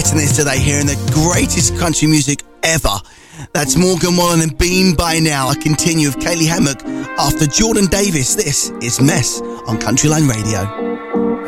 listeners today hearing the greatest country music ever. That's Morgan Wallen and Been By Now. I continue with Kaylee Hammock after Jordan Davis. This is Mess on Countryline Radio.